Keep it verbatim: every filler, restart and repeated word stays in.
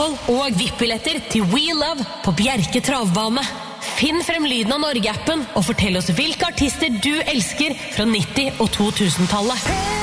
Østfold og V I P-billetter til We Love på Bjerke Travbane. Finn frem lyden av Norge-appen og fortell oss hvilke artister du elsker fra nitti- og to tusen-tallet.